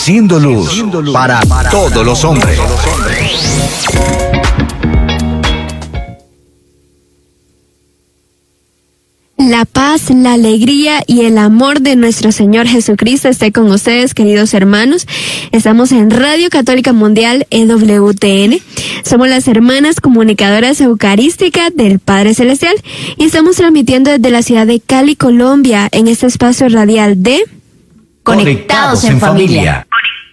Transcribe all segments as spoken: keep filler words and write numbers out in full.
Haciendo luz para todos los hombres. La paz, la alegría y el amor de nuestro Señor Jesucristo esté con ustedes, queridos hermanos. Estamos en Radio Católica Mundial E W T N. Somos las hermanas comunicadoras eucarísticas del Padre Celestial y estamos transmitiendo desde la ciudad de Cali, Colombia, en este espacio radial de Conectados en Familia.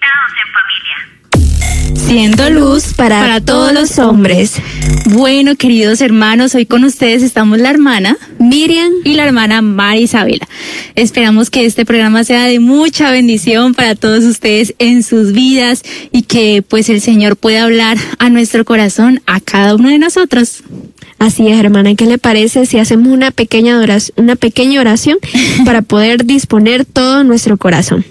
Siendo luz para, para todos los hombres. Bueno, queridos hermanos, hoy con ustedes estamos la hermana Miriam y la hermana María Isabela. Esperamos que este programa sea de mucha bendición para todos ustedes en sus vidas y que pues el Señor pueda hablar a nuestro corazón, a cada uno de nosotros. Así es, hermana. ¿Qué le parece si hacemos una pequeña oración, una pequeña oración para poder disponer todo nuestro corazón?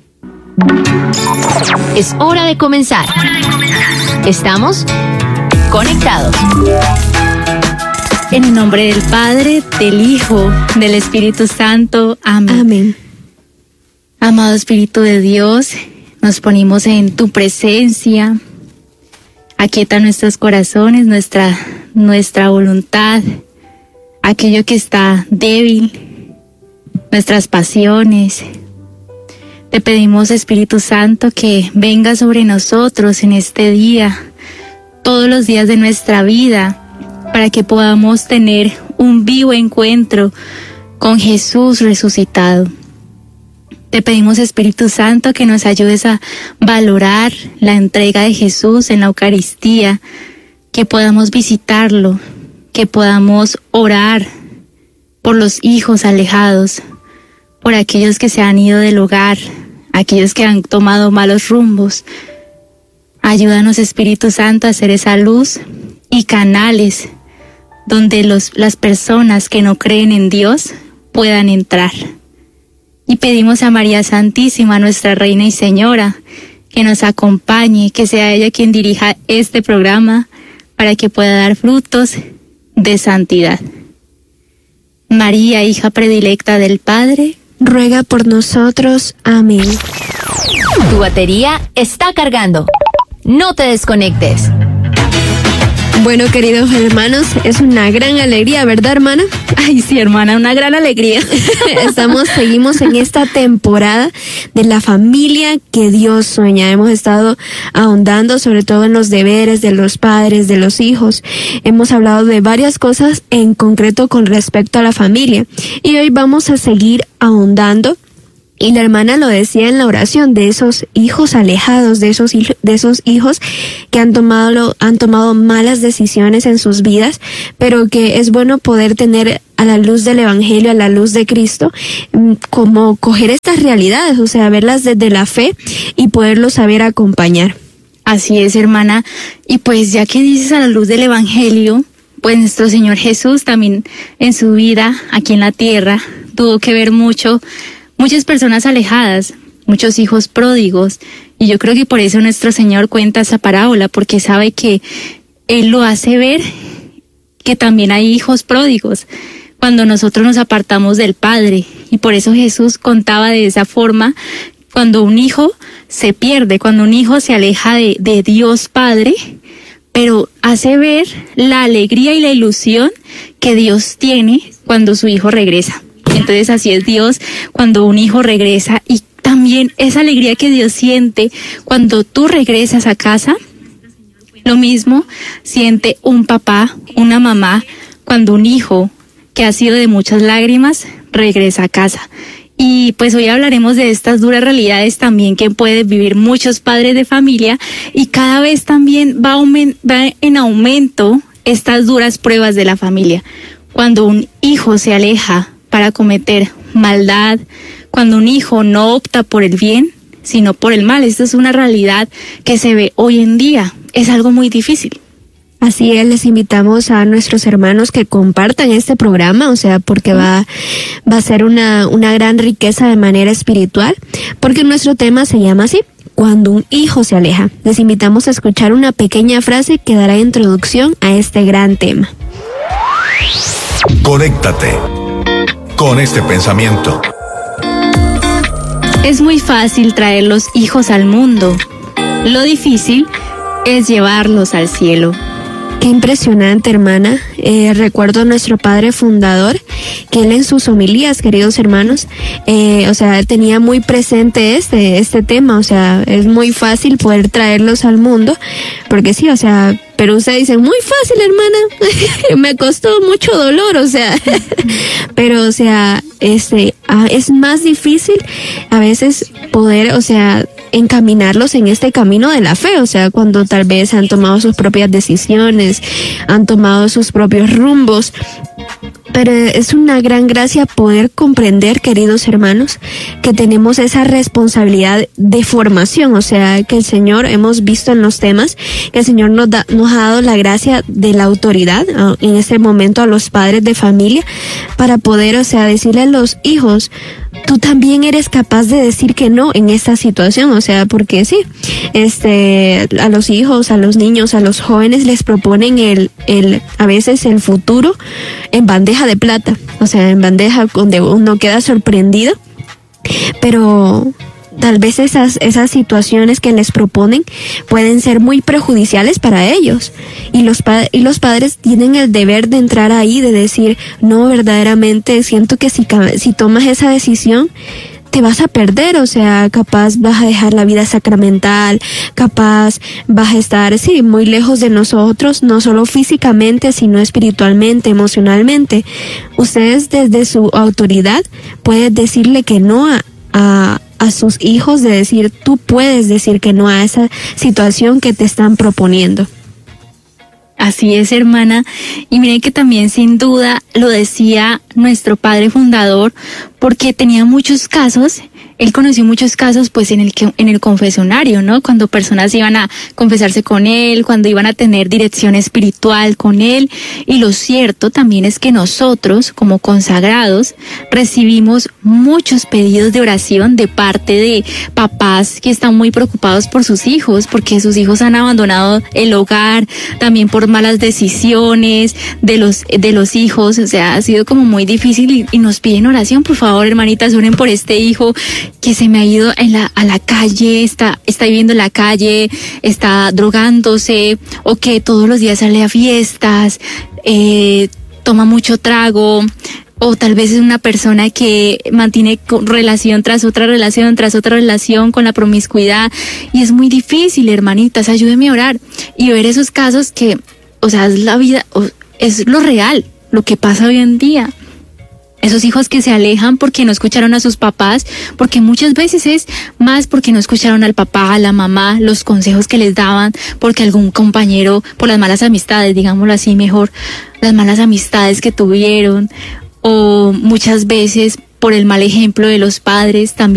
Es hora de comenzar. Estamos conectados. En el nombre del Padre, del Hijo, del Espíritu Santo. Amén. Amén. Amado Espíritu de Dios, nos ponemos en tu presencia. Aquieta nuestros corazones, nuestra, nuestra voluntad, aquello que está débil, nuestras pasiones. Te pedimos, Espíritu Santo, que venga sobre nosotros en este día, todos los días de nuestra vida, para que podamos tener un vivo encuentro con Jesús resucitado. Te pedimos, Espíritu Santo, que nos ayudes a valorar la entrega de Jesús en la Eucaristía, que podamos visitarlo, que podamos orar por los hijos alejados, por aquellos que se han ido del hogar, aquellos que han tomado malos rumbos. Ayúdanos, Espíritu Santo, a hacer esa luz y canales donde los, las personas que no creen en Dios puedan entrar. Y pedimos a María Santísima, nuestra Reina y Señora, que nos acompañe, que sea ella quien dirija este programa para que pueda dar frutos de santidad. María, hija predilecta del Padre, ruega por nosotros. Amén. Tu batería está cargando. No te desconectes. Bueno, queridos hermanos, es una gran alegría, ¿verdad, hermana? Ay, sí, hermana, una gran alegría. Estamos, seguimos en esta temporada de la familia que Dios sueña. Hemos estado ahondando sobre todo en los deberes de los padres, de los hijos. Hemos hablado de varias cosas en concreto con respecto a la familia. Y hoy vamos a seguir ahondando. Y la hermana lo decía en la oración, de esos hijos alejados, de esos, de esos hijos que han tomado, han tomado malas decisiones en sus vidas, pero que es bueno poder tener a la luz del Evangelio, a la luz de Cristo, como coger estas realidades, o sea, verlas desde la fe y poderlos saber acompañar. Así es, hermana. Y pues ya que dices a la luz del Evangelio, pues nuestro Señor Jesús también en su vida aquí en la tierra tuvo que ver mucho muchas personas alejadas, muchos hijos pródigos, y yo creo que por eso nuestro Señor cuenta esa parábola, porque sabe que Él lo hace ver que también hay hijos pródigos cuando nosotros nos apartamos del Padre, y por eso Jesús contaba de esa forma cuando un hijo se pierde, cuando un hijo se aleja de, de Dios Padre, pero hace ver la alegría y la ilusión que Dios tiene cuando su hijo regresa. Entonces así es Dios cuando un hijo regresa, y también esa alegría que Dios siente cuando tú regresas a casa. Lo mismo siente un papá, una mamá, cuando un hijo que ha sido de muchas lágrimas regresa a casa. Y pues hoy hablaremos de estas duras realidades también que pueden vivir muchos padres de familia, y cada vez también va, aument- va en aumento estas duras pruebas de la familia. Cuando un hijo se aleja para cometer maldad, cuando un hijo no opta por el bien, sino por el mal. Esto es una realidad que se ve hoy en día. Es algo muy difícil. Así es, les invitamos a nuestros hermanos que compartan este programa, o sea, porque va, va a ser una, una gran riqueza de manera espiritual, porque nuestro tema se llama así: cuando un hijo se aleja. Les invitamos a escuchar una pequeña frase que dará introducción a este gran tema. Conéctate con este pensamiento. Es muy fácil traer los hijos al mundo. Lo difícil es llevarlos al cielo. Qué impresionante, hermana. Eh, recuerdo a nuestro padre fundador, que él en sus homilías, queridos hermanos, eh, o sea, tenía muy presente este, este tema. O sea, es muy fácil poder traerlos al mundo, porque sí, o sea, pero ustedes dicen, muy fácil, hermana, me costó mucho dolor, o sea, pero, o sea, este, ah, es más difícil a veces poder, o sea, encaminarlos en este camino de la fe, o sea, cuando tal vez han tomado sus propias decisiones, han tomado sus propios rumbos. Pero es una gran gracia poder comprender, queridos hermanos, que tenemos esa responsabilidad de formación, o sea, que el Señor, hemos visto en los temas, que el Señor nos, da, nos ha dado la gracia de la autoridad, en este momento a los padres de familia, para poder, o sea, decirle a los hijos, tú también eres capaz de decir que no en esta situación, o sea, porque sí, este, a los hijos, a los niños, a los jóvenes les proponen el, el, a veces el futuro en bandeja de plata, o sea, en bandeja donde uno queda sorprendido, pero tal vez esas, esas situaciones que les proponen pueden ser muy perjudiciales para ellos. Y los, pa- y los padres tienen el deber de entrar ahí, de decir, no, verdaderamente siento que si, si tomas esa decisión, te vas a perder, o sea, capaz vas a dejar la vida sacramental, capaz vas a estar, sí, muy lejos de nosotros, no solo físicamente, sino espiritualmente, emocionalmente. Ustedes desde su autoridad pueden decirle que no a, a a sus hijos, de decir, tú puedes decir que no a esa situación que te están proponiendo. Así es, hermana. Y miren que también sin duda lo decía nuestro padre fundador, porque tenía muchos casos, él conoció muchos casos pues en el que, en el confesionario, ¿no? Cuando personas iban a confesarse con él, cuando iban a tener dirección espiritual con él. Y lo cierto también es que nosotros, como consagrados, recibimos muchos pedidos de oración de parte de papás que están muy preocupados por sus hijos, porque sus hijos han abandonado el hogar, también por malas decisiones de los, de los hijos. O sea, ha sido como muy difícil y, y nos piden oración. Por favor, hermanitas, oren por este hijo que se me ha ido en la, a la calle, está, está viviendo en la calle, está drogándose, o que todos los días sale a fiestas, eh, toma mucho trago, o tal vez es una persona que mantiene relación tras otra relación, tras otra relación con la promiscuidad, y es muy difícil, hermanitas, ayúdenme a orar y ver esos casos que, o sea, es la vida, es lo real, lo que pasa hoy en día. Esos hijos que se alejan porque no escucharon a sus papás, porque muchas veces es más porque no escucharon al papá, a la mamá, los consejos que les daban, porque algún compañero, por las malas amistades, digámoslo así mejor, las malas amistades que tuvieron, o muchas veces por el mal ejemplo de los padres también.